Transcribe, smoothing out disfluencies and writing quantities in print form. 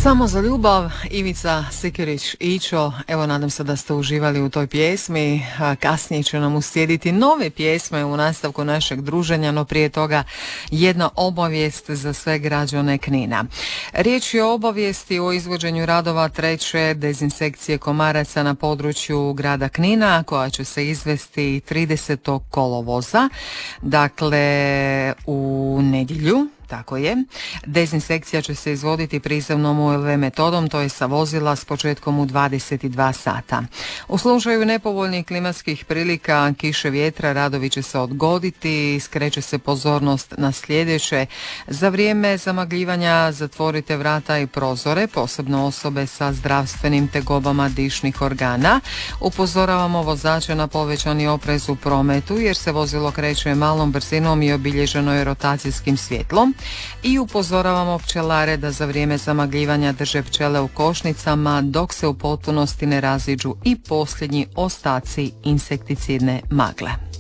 Samo za ljubav, Ivica Sikirić-Ićo. Evo, nadam se da ste uživali u toj pjesmi. Kasnije će nam uslijediti nove pjesme u nastavku našeg druženja, no prije toga jedna obavijest za sve građane Knina. Riječ je o obavijesti o izvođenju radova treće dezinsekcije komaraca na području grada Knina, koja će se izvesti 30. kolovoza, dakle u nedjelju. Tako je. Dezinsekcija će se izvoditi prizemnom ULV metodom, to je sa vozila s početkom u 22 sata. U slučaju nepovoljnih klimatskih prilika, kiše, vjetra, radovi će se odgoditi. Skreće se pozornost na sljedeće. Za vrijeme zamagljivanja zatvorite vrata i prozore, posebno osobe sa zdravstvenim tegobama dišnih organa. Upozoravamo vozače na povećani oprez u prometu jer se vozilo kreće malom brzinom i obilježeno je rotacijskim svjetlom. I upozoravamo pčelare da za vrijeme zamagljivanja drže pčele u košnicama dok se u potpunosti ne raziđu i posljednji ostaci insekticidne magle.